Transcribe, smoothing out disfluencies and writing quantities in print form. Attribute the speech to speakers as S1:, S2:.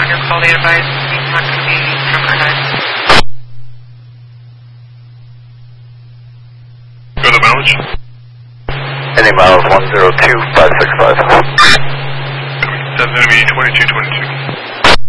S1: your call, they advise he's not going to be traumatized.
S2: Go to the mileage.
S3: Any miles 102565.
S2: That's going to be 2222.